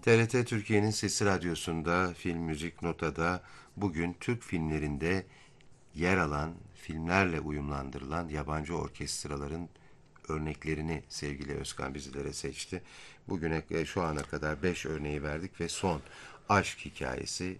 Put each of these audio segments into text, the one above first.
TRT Türkiye'nin Sesi Radyosu'nda, Film Müzik Nota'da bugün Türk filmlerinde yer alan, filmlerle uyumlandırılan yabancı orkestraların örneklerini sevgili Özkan bizlere seçti. Bugüne şu ana kadar 5 örneği verdik ve son Aşk Hikayesi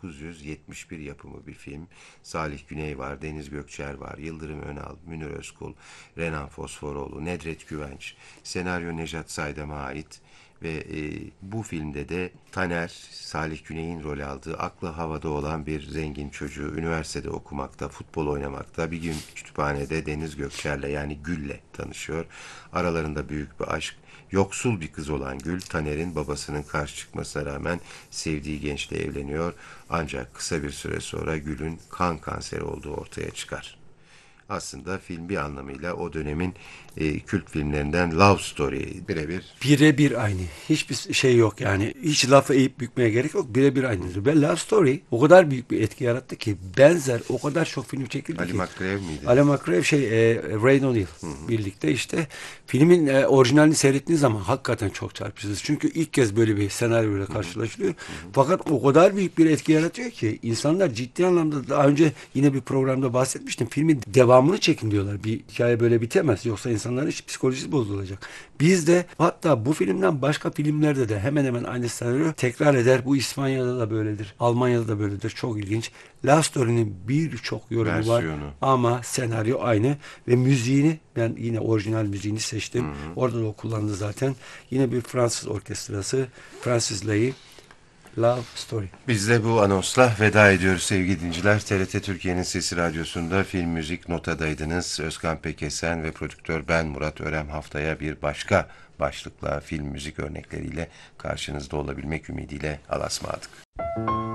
1971 yapımı bir film. Salih Güney var, Deniz Gökçer var, Yıldırım Önal, Münir Özkul, Renan Fosforoğlu, Nedret Güvenç. Senaryo Nejat Saydam'a ait. Ve bu filmde de Taner, Salih Güney'in rol aldığı aklı havada olan bir zengin çocuğu üniversitede okumakta, futbol oynamakta. Bir gün kütüphanede Deniz Gökçer'le yani Gül'le tanışıyor. Aralarında büyük bir aşk. Yoksul bir kız olan Gül, Taner'in babasının karşı çıkmasına rağmen sevdiği gençle evleniyor. Ancak kısa bir süre sonra Gül'ün kan kanseri olduğu ortaya çıkar. Aslında film bir anlamıyla o dönemin kült filmlerinden Love Story birebir. Birebir aynı. Hiçbir şey yok yani. Hiç lafı eğip bükmeye gerek yok. Birebir aynıdır. Ve Love Story o kadar büyük bir etki yarattı ki benzer o kadar çok film çekildi Ali ki. McRae miydi? Ali McRae Ray O'Neal birlikte işte filmin orijinalini seyrettiğiniz zaman hakikaten çok çarpıcı. Çünkü ilk kez böyle bir senaryoyla karşılaşılıyor. Fakat o kadar büyük bir etki yaratıyor ki insanlar ciddi anlamda daha önce yine bir programda bahsetmiştim. Filmin devamını çekin diyorlar. Bir hikaye böyle bitemez. Yoksa insanların hiç psikolojisi bozulacak. Biz de hatta bu filmden başka filmlerde de hemen hemen aynı senaryo tekrar eder. Bu İspanya'da da böyledir. Almanya'da da böyledir. Çok ilginç. Love Story'nin birçok yorumu Versiyonu var. Ama senaryo aynı. Ve müziğini ben yine orijinal müziğini seçtim. Orada da o kullandı zaten. Yine bir Fransız orkestrası. Francis Lay. Love Story. Biz de bu anonsla veda ediyoruz sevgili dinleyiciler. TRT Türkiye'nin Sesi Radyosu'nda Film Müzik Nota'daydınız. Özkan Pekesen ve prodüktör ben Murat Örem haftaya bir başka başlıkla film müzik örnekleriyle karşınızda olabilmek ümidiyle alasmadık.